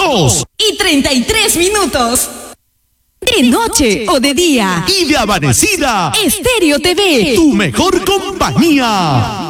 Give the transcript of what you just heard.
2:33. De noche o de día. Y de amanecida. Estéreo TV. Tu mejor compañía.